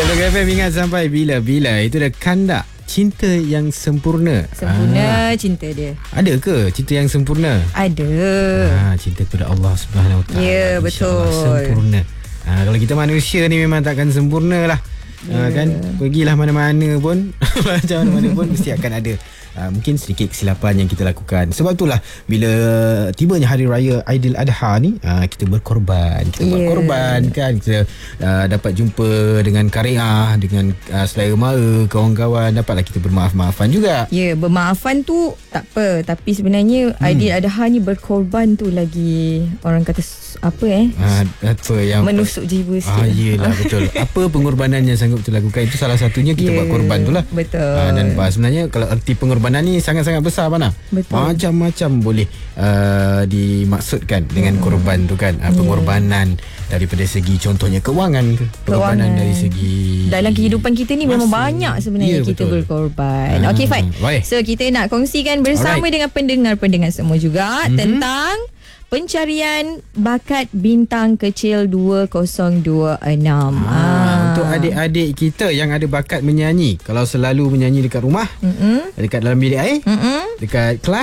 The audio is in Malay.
Kodok FM ingat sampai bila-bila. Itu dah kandak cinta yang sempurna. Sempurna cinta dia. Ada ke cinta yang sempurna? Ada. Cinta kepada Allah Subhanahu Wa Taala. Ya, betul. Sempurna. Kalau kita manusia ni memang takkan sempurna lah. Kan pergilah mana-mana pun macam mana-mana pun mesti akan ada mungkin sedikit kesilapan yang kita lakukan. Sebab itulah bila tibanya hari raya Aidiladha ni kita berkorban. Kita buat korban kan. Kita dapat jumpa dengan karya, dengan selera mara, kawan-kawan. Dapatlah kita bermaaf-maafan juga. Ya, bermaafan tu tak apa. Tapi sebenarnya Aidiladha ni berkorban tu lagi orang kata apa apa yang menusuk jiwa sikit. Yelah betul. Apa pengorbanan yang sanggup kita lakukan, itu salah satunya kita buat korban tu lah. Betul. Dan sebenarnya kalau erti pengorbanan ni sangat-sangat besar Pana. Betul. Macam-macam boleh dimaksudkan dengan korban tu kan. Pengorbanan daripada segi contohnya kewangan ke, pengorbanan dari segi dalam kehidupan kita ni memang banyak sebenarnya kita berkorban. Okey, fine. So kita nak kongsikan bersama dengan pendengar-pendengar semua juga tentang pencarian bakat bintang kecil 2026. Untuk adik-adik kita yang ada bakat menyanyi, kalau selalu menyanyi dekat rumah, dekat dalam bilik air, dekat kelas,